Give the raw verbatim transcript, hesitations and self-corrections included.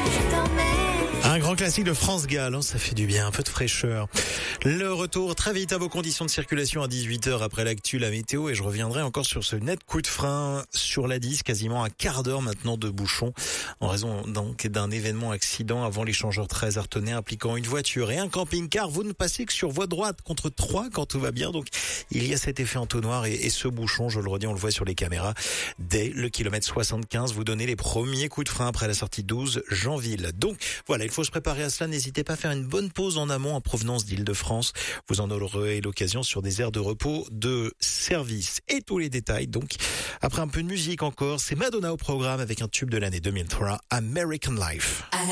je t'emmène. Un grand classique de France Gall, hein, ça fait du bien, un peu de fraîcheur. Le retour très vite à vos conditions de circulation à dix-huit heures après l'actu, la météo, et je reviendrai encore sur ce net coup de frein sur l'A dix, quasiment un quart d'heure maintenant de bouchon, en raison donc d'un événement accident avant l'échangeur treize Artenay impliquant une voiture et un camping-car. Vous ne passez que sur voie droite contre trois quand tout va bien, donc il y a cet effet entonnoir et, et ce bouchon, je le redis, on le voit sur les caméras. Dès le kilomètre soixante-quinze, vous donnez les premiers coups de frein après la sortie douze Jeanville. Donc voilà, il faut se préparer à cela. N'hésitez pas à faire une bonne pause en amont en provenance d'Île-de-France. Vous en aurez l'occasion sur des aires de repos de service. Et tous les détails, donc, après un peu de musique encore, c'est Madonna au programme avec un tube de l'année deux mille trois, American Life.